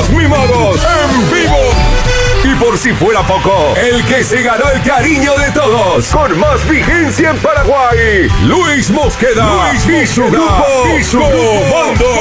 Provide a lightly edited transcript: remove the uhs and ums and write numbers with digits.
Los Mimados en vivo. Y por si fuera poco, el que se ganó el cariño de todos, con más vigencia en Paraguay, Luis Mosqueda y su grupo Comando.